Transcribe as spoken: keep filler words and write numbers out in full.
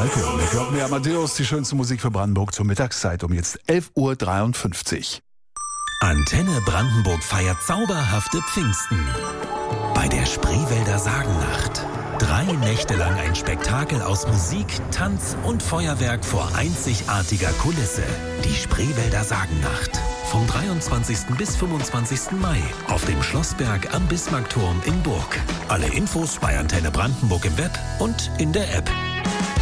Schalke. Mit Rock Amadeus, die schönste Musik für Brandenburg zur Mittagszeit um jetzt elf Uhr dreiundfünfzig. Antenne Brandenburg feiert zauberhafte Pfingsten. Bei der Spreewälder Sagennacht. Drei Nächte lang ein Spektakel aus Musik, Tanz und Feuerwerk vor einzigartiger Kulisse. Die Spreewälder Sagennacht. Vom dreiundzwanzigsten bis fünfundzwanzigsten Mai auf dem Schlossberg am Bismarckturm in Burg. Alle Infos bei Antenne Brandenburg im Web und in der App.